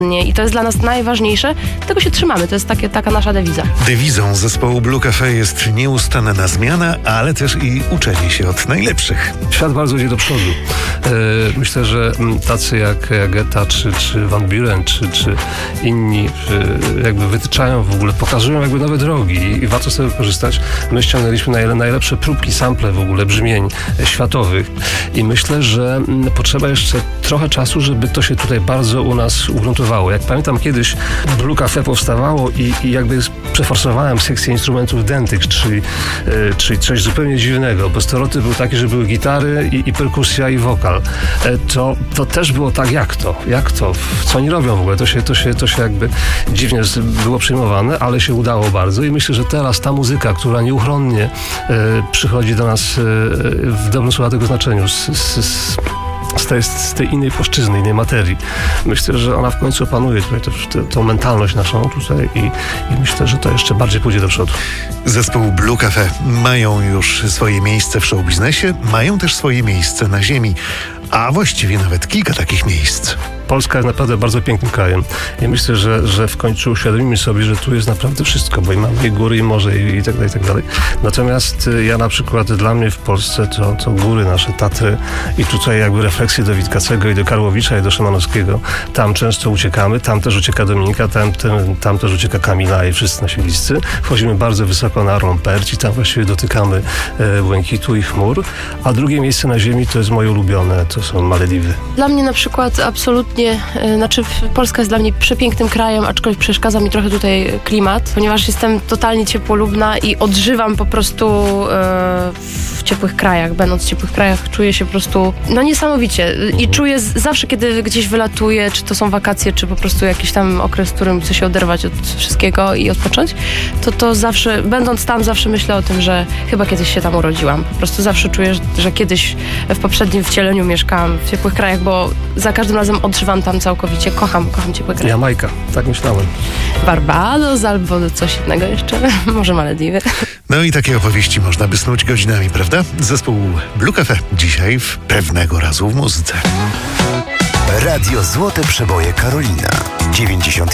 I to jest dla nas najważniejsze. Tego się trzymamy. To jest taka nasza dewiza. Dewizą zespołu Blue Cafe jest nieustanna zmiana, ale też i uczenie się od najlepszych. Świat bardzo idzie do przodu. Myślę, że tacy jak Geta, czy Van Buren, czy inni jakby wytyczają w ogóle, pokazują jakby nowe drogi i warto z tego korzystać. My ściągnęliśmy najlepsze próbki, sample w ogóle brzmień światowych i myślę, że potrzeba jeszcze trochę czasu, żeby to się tutaj bardzo u nas ugruntowało. Jak pamiętam, kiedyś Blue Cafe powstawało i jakby przeforsowałem sekcję instrumentów dentych, czyli coś zupełnie dziwnego, bo stereotyp był taki, że były gitary i perkusja i wokal. To też było tak, jak to? Co oni robią w ogóle? To się jakby dziwnie było przyjmowane, ale się udało bardzo i myślę, że teraz ta muzyka, która nieuchronnie przychodzi do nas w dobrym słowa tego znaczeniu, z tej innej płaszczyzny, innej materii. Myślę, że ona w końcu opanuje tą mentalność naszą tutaj i myślę, że to jeszcze bardziej pójdzie do przodu. Zespół Blue Cafe mają już swoje miejsce w showbiznesie, mają też swoje miejsce na ziemi, a właściwie nawet kilka takich miejsc. Polska jest naprawdę bardzo pięknym krajem. I myślę, że w końcu uświadomimy sobie, że tu jest naprawdę wszystko, bo i mamy i góry, i morze, i tak dalej, i tak dalej. Natomiast ja na przykład dla mnie w Polsce to góry, nasze Tatry i tutaj jakby refleksje do Witkacego i do Karłowicza i do Szymanowskiego. Tam często uciekamy, tam też ucieka Dominika, tam też ucieka Kamila i wszyscy nasi bliscy. Wchodzimy bardzo wysoko na Romperci, tam właściwie dotykamy błękitu i chmur. A drugie miejsce na ziemi to jest moje ulubione, to są Malediwy. Dla mnie na przykład absolutnie, Polska jest dla mnie przepięknym krajem, aczkolwiek przeszkadza mi trochę tutaj klimat, ponieważ jestem totalnie ciepłolubna i odżywam po prostu w ciepłych krajach. Będąc w ciepłych krajach czuję się po prostu niesamowicie i czuję zawsze, kiedy gdzieś wylatuję, czy to są wakacje, czy po prostu jakiś tam okres, w którym chcę się oderwać od wszystkiego i odpocząć, to zawsze, będąc tam, zawsze myślę o tym, że chyba kiedyś się tam urodziłam. Po prostu zawsze czuję, że kiedyś w poprzednim wcieleniu mieszkałam w ciepłych krajach, bo za każdym razem odżywam tam całkowicie. Kocham ciepłe kraje. Jamajka, tak myślałem. Barbados albo coś innego jeszcze. Może Malediwy. No i takie opowieści można by snuć godzinami, prawda? Zespół Blue Cafe dzisiaj w Pewnego razu w muzyce. Radio Złote Przeboje Karolina 90.